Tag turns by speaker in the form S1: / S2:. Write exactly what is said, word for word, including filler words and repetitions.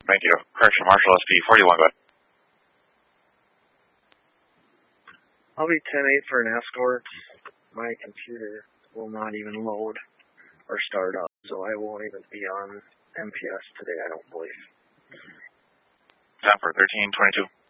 S1: Thank you. Correction, Marshall S P forty-one, go ahead.
S2: I'll be ten eight for an escort. My computer will not even load or start up, so I won't even be on M P S today, I don't believe.
S1: Time for thirteen twenty-two.